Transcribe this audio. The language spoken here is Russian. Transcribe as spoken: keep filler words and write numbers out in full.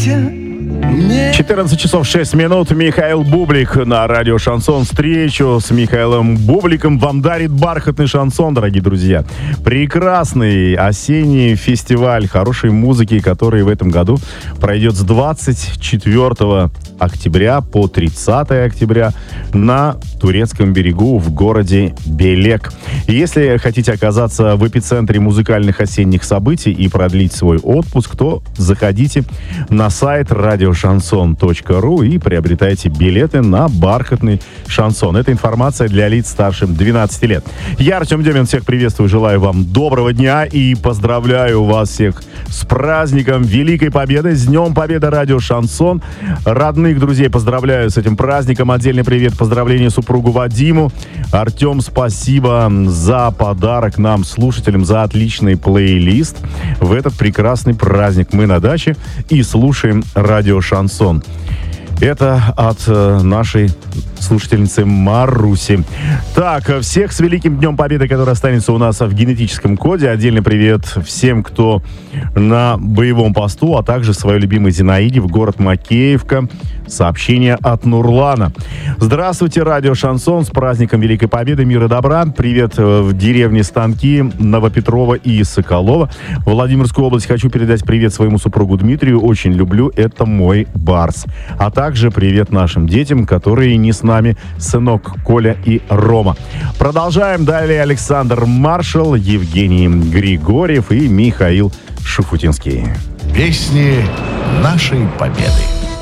четырнадцать часов шесть минут. Михаил Бублик на радио «Шансон». Встречу с Михаилом Бубликом вам дарит бархатный шансон, дорогие друзья. Прекрасный осенний фестиваль хорошей музыки, который в этом году пройдет с двадцать четвёртого октября по тридцатое октября на турецком берегу в городе Белек. Если хотите оказаться в эпицентре музыкальных осенних событий и продлить свой отпуск, то заходите на сайт радио шансон точка ру и приобретайте билеты на бархатный шансон. Это информация для лиц старше двенадцати лет. Я, Артем Демин, всех приветствую, желаю вам доброго дня и поздравляю вас всех с праздником Великой Победы, с Днем Победы радио Шансон. Родных друзей поздравляю с этим праздником. Отдельный привет, поздравления супругу Вадиму. Артем, спасибо за подарок нам, слушателям, за отличный плейлист в этот прекрасный праздник. Мы на даче и слушаем радио Шансон. Это от э, нашей слушательницы Маруси. Так, всех с Великим Днем Победы, который останется у нас в генетическом коде. Отдельный привет всем, кто на боевом посту, а также своей любимой Зинаиде в город Макеевка. Сообщение от Нурлана. Здравствуйте, радио Шансон, с праздником Великой Победы, мира и добра. Привет в деревне Станки, Новопетрова и Соколова. В Владимирскую область хочу передать привет своему супругу Дмитрию. Очень люблю, это мой Барс. А также привет нашим детям, которые не с нами, сынок Коля и Рома. Продолжаем. Далее Александр Маршал, Евгений Григорьев и Михаил Шуфутинский. Песни нашей Победы.